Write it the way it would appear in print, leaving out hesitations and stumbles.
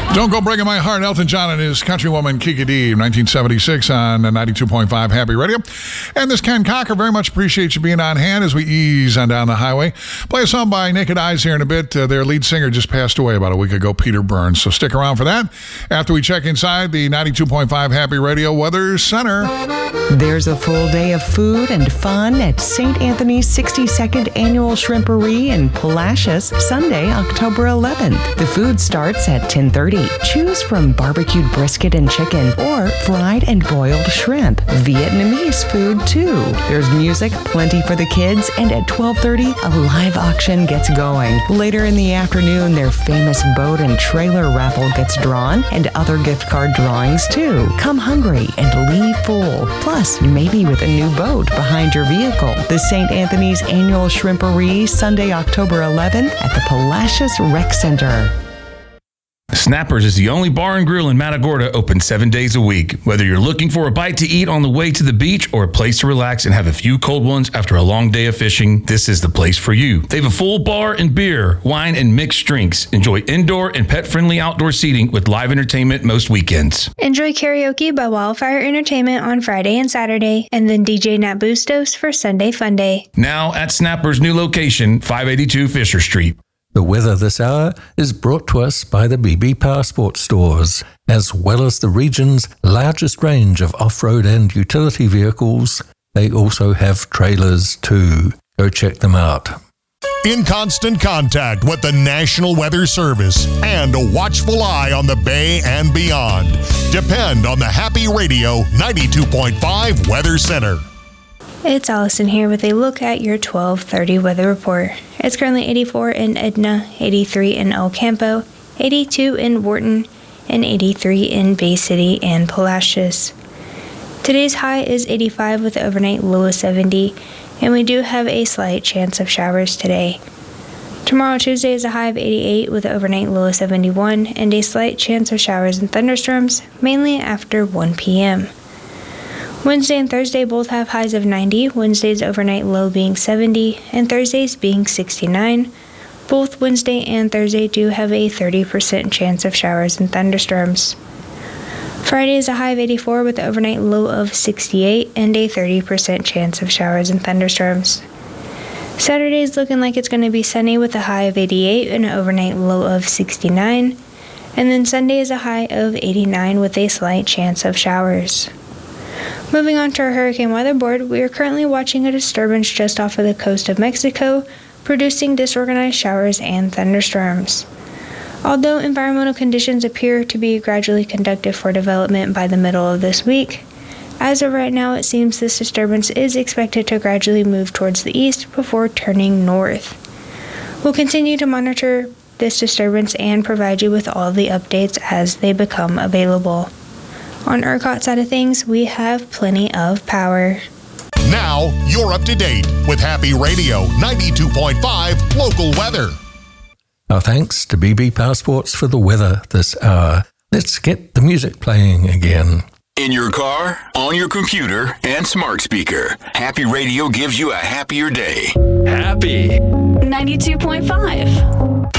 Don't Go Breaking My Heart, Elton John and his countrywoman Kiki Dee, 1976 on 92.5 Happy Radio. And this Ken Cocker, very much appreciate you being on hand as we ease on down the highway. Play a song by Naked Eyes here in a bit. Their lead singer just passed away about a week ago, Peter Burns. So stick around for that after we check inside the 92.5 Happy Radio Weather Center. There's a full day of food and fun at St. Anthony's 62nd Annual Shrimpery in Palacios, Sunday, October 11th. The food starts at 10:30. Choose from barbecued brisket and chicken or fried and boiled shrimp. Vietnamese food, too. There's music, plenty for the kids, and at 12:30, a live auction gets going. Later in the afternoon, their famous boat and trailer raffle gets drawn, and other gift card drawings, too. Come hungry and leave full. Plus, maybe with a new boat behind your vehicle. The St. Anthony's Annual Shrimpery, Sunday, October 11th at the Palacios Rec Center. Snappers is the only bar and grill in Matagorda open 7 days a week. Whether you're looking for a bite to eat on the way to the beach or a place to relax and have a few cold ones after a long day of fishing, this is the place for you. They have a full bar and beer, wine, and mixed drinks. Enjoy indoor and pet-friendly outdoor seating with live entertainment most weekends. Enjoy karaoke by Wildfire Entertainment on Friday and Saturday, and then DJ Nat Bustos for Sunday Fun Day. Now at Snapper's new location, 582 Fisher Street. The weather this hour is brought to us by the BB Passport stores, as well as the region's largest range of off-road and utility vehicles. They also have trailers too. Go check them out. In constant contact with the National Weather Service and a watchful eye on the Bay and beyond. Depend on the Happy Radio 92.5 Weather Center. It's Allison here with a look at your 12:30 weather report. It's currently 84 in Edna, 83 in El Campo, 82 in Wharton, and 83 in Bay City and Palacios. Today's high is 85 with the overnight low of 70, and we do have a slight chance of showers today. Tomorrow, Tuesday, is a high of 88 with the overnight low of 71, and a slight chance of showers and thunderstorms, mainly after 1 p.m. Wednesday and Thursday both have highs of 90, Wednesday's overnight low being 70, and Thursday's being 69. Both Wednesday and Thursday do have a 30% chance of showers and thunderstorms. Friday is a high of 84 with the overnight low of 68 and a 30% chance of showers and thunderstorms. Saturday is looking like it's going to be sunny with a high of 88 and an overnight low of 69. And then Sunday is a high of 89 with a slight chance of showers. Moving on to our hurricane weather board, we are currently watching a disturbance just off of the coast of Mexico, producing disorganized showers and thunderstorms. Although environmental conditions appear to be gradually conducive for development by the middle of this week, as of right now it seems this disturbance is expected to gradually move towards the east before turning north. We'll continue to monitor this disturbance and provide you with all the updates as they become available. On ERCOT side of things, we have plenty of power. Now, you're up to date with Happy Radio 92.5 local weather. Our thanks to BB Passports for the weather this hour. Let's get the music playing again. In your car, on your computer, and smart speaker, Happy Radio gives you a happier day. Happy 92.5.